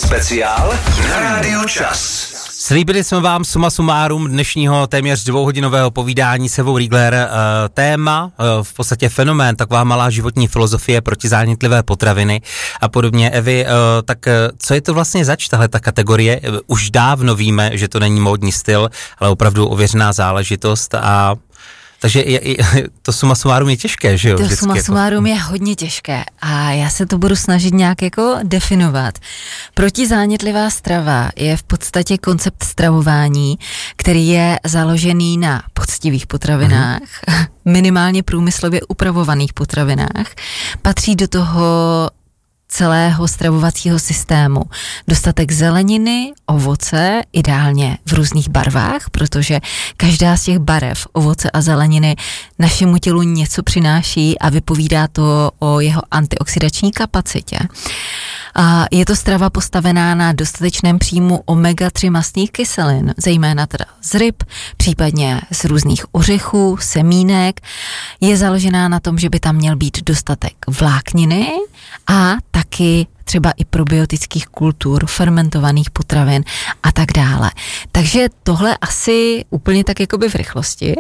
speciál na Rádiu Čas. Slíbili jsme vám suma sumárum dnešního téměř 2hodinového povídání s Evou Riegler. Téma, v podstatě fenomén, taková malá životní filozofie protizánětlivé potraviny a podobně. Evi, tak co je to vlastně zač, tahle ta kategorie? Už dávno víme, že to není módní styl, ale opravdu ověřená záležitost a takže to suma sumárum je těžké, že jo? To suma sumárum je hodně těžké a já se to budu snažit nějak jako definovat. Protizánětlivá strava je v podstatě koncept stravování, který je založený na poctivých potravinách, minimálně průmyslově upravovaných potravinách. Patří do toho celého stravovacího systému. Dostatek zeleniny, ovoce, ideálně v různých barvách, protože každá z těch barev, ovoce a zeleniny našemu tělu něco přináší a vypovídá to o jeho antioxidační kapacitě. A je to strava postavená na dostatečném příjmu omega-3 mastných kyselin, zejména teda z ryb, případně z různých ořechů, semínek. Je založená na tom, že by tam měl být dostatek vlákniny a taky třeba i probiotických kultur, fermentovaných potravin a tak dále. Takže tohle asi úplně tak jakoby v rychlosti.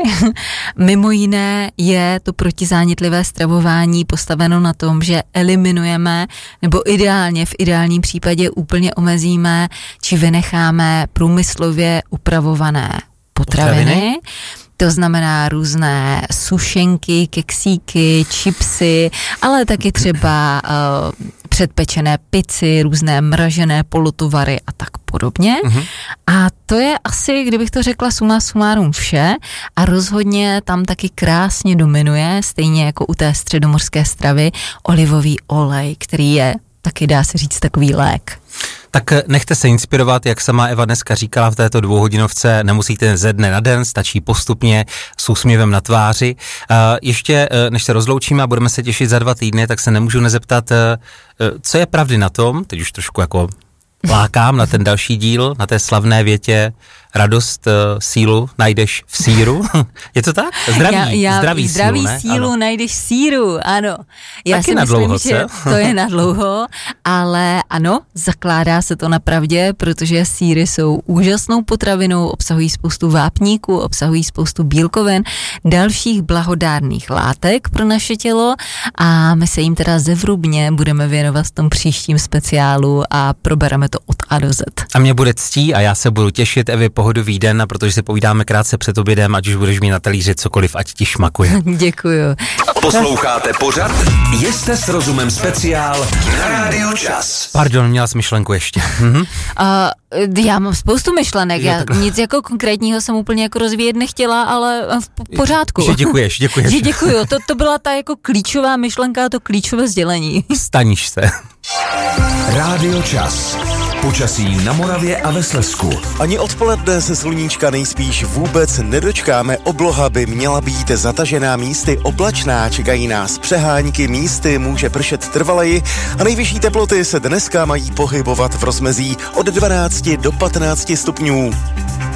Mimo jiné je to protizánětlivé stravování postaveno na tom, že eliminujeme nebo v ideálním případě úplně omezíme či vynecháme průmyslově upravované potraviny. To znamená různé sušenky, keksíky, chipsy, ale taky třeba předpečené pici, různé mražené polotovary a tak podobně. A to je asi, kdybych to řekla suma sumárum vše a rozhodně tam taky krásně dominuje, stejně jako u té středomořské stravy, olivový olej, který je taky, dá se říct, takový lék. Tak nechte se inspirovat, jak sama Eva dneska říkala v této 2hodinovce, nemusíte ze dne na den, stačí postupně s úsměvem na tváři. Ještě, než se rozloučíme a budeme se těšit za 2 týdny, tak se nemůžu nezeptat, co je pravdy na tom, teď už trošku jako lákám na ten další díl, na té slavné větě, radost, sílu najdeš v síru. Je to tak? Zdraví sílu ano. Najdeš v síru, ano. Já taky si na myslím, dlouho, že to je na dlouho, ale ano, zakládá se to na pravdě, protože síry jsou úžasnou potravinou, obsahují spoustu vápníků, obsahují spoustu bílkovin, dalších blahodárných látek pro naše tělo a my se jim teda zevrubně budeme věnovat v tom příštím speciálu a probereme to od A do Z. A mě bude ctí a já se budu těšit, Evi, pohodový den, a protože si povídáme krátce před obědem, ať už budeš mít na talíři cokoliv, ať ti šmakuje. Děkuju. Posloucháte pořad Jste s rozumem speciál na Rádiu Čas. Pardon, měla jsi myšlenku ještě. Já mám spoustu myšlenek, nic jako konkrétního jsem úplně jako rozvíjet nechtěla, ale v pořádku. Že děkuješ. Že děkuju, to byla ta jako klíčová myšlenka, to klíčové sdělení. Staníš se. Rádio Čas. Počasí na Moravě a ve Slezsku. Ani odpoledne se sluníčka nejspíš vůbec nedočkáme. Obloha by měla být zatažená, místy oblačná, čekají nás přehánky, místy může pršet trvaleji a nejvyšší teploty se dneska mají pohybovat v rozmezí od 12 do 15 stupňů.